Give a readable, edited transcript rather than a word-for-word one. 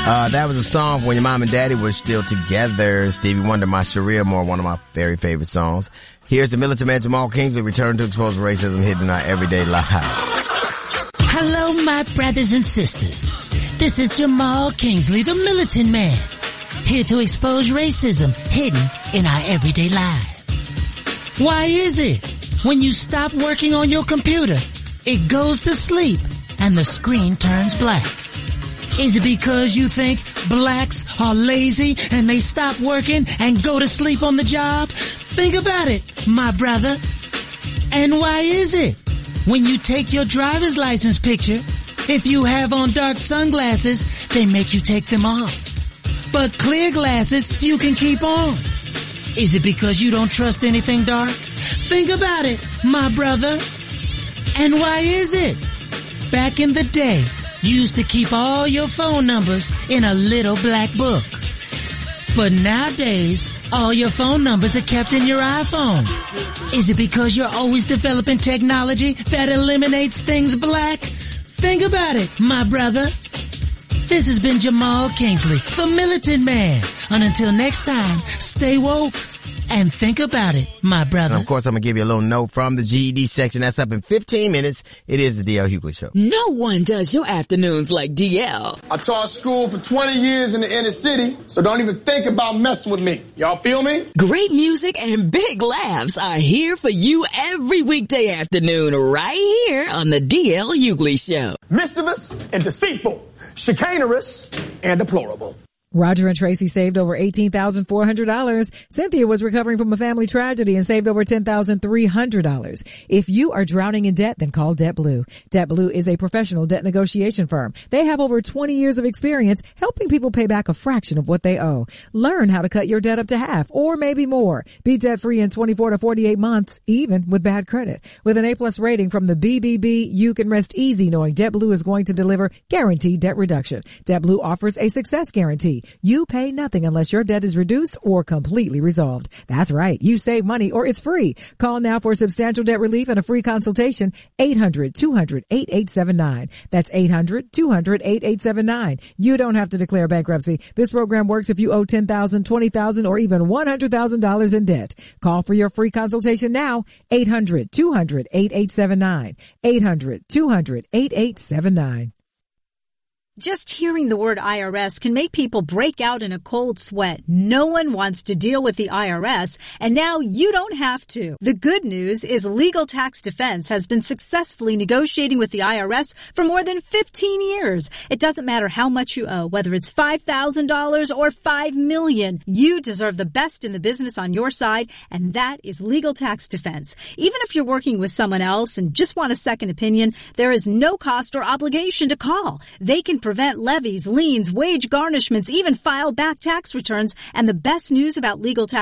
That was a song when your mom and daddy were still together. Stevie Wonder, My Sharia More, one of my very favorite songs. Here's the militant man Jamal Kingsley return to expose racism hidden in our everyday lives. Hello, my brothers and sisters. This is Jamal Kingsley, the militant man, here to expose racism hidden in our everyday lives. Why is it when you stop working on your computer, it goes to sleep and the screen turns black? Is it because you think blacks are lazy and they stop working and go to sleep on the job? Think about it, my brother. And why is it when you take your driver's license picture, if you have on dark sunglasses, they make you take them off? But clear glasses you can keep on. Is it because you don't trust anything dark? Think about it, my brother. And why is it? Back in the day, you used to keep all your phone numbers in a little black book. But nowadays, all your phone numbers are kept in your iPhone. Is it because you're always developing technology that eliminates things black? Think about it, my brother. This has been Jamal Kingsley, the militant man. And until next time, stay woke and think about it, my brother. And of course, I'm going to give you a little note from the GED section. That's up in 15 minutes. It is the DL Hughley Show. No one does your afternoons like DL. I taught school for 20 years in the inner city, so don't even think about messing with me. Y'all feel me? Great music and big laughs are here for you every weekday afternoon right here on the DL Hughley Show. Mischievous and deceitful, chicanerous and deplorable. Roger and Tracy saved over $18,400. Cynthia was recovering from a family tragedy and saved over $10,300. If you are drowning in debt, then call DebtBlue. DebtBlue is a professional debt negotiation firm. They have over 20 years of experience helping people pay back a fraction of what they owe. Learn how to cut your debt up to half or maybe more. Be debt-free in 24 to 48 months, even with bad credit. With an A-plus rating from the BBB, you can rest easy knowing DebtBlue is going to deliver guaranteed debt reduction. DebtBlue offers a success guarantee. You pay nothing unless your debt is reduced or completely resolved. That's right. You save money or it's free. Call now for substantial debt relief and a free consultation. 800-200-8879. That's 800-200-8879. You don't have to declare bankruptcy. This program works if you owe $10,000, $20,000, or even $100,000 in debt. Call for your free consultation now. 800-200-8879. 800-200-8879. Just hearing the word IRS can make people break out in a cold sweat. No one wants to deal with the IRS, and now you don't have to. The good news is Legal Tax Defense has been successfully negotiating with the IRS for more than 15 years. It doesn't matter how much you owe, whether it's $5,000 or $5 million. You deserve the best in the business on your side, and that is Legal Tax Defense. Even if you're working with someone else and just want a second opinion, there is no cost or obligation to call. They can prevent levies, liens, wage garnishments, even file back tax returns. And the best news about Legal Tax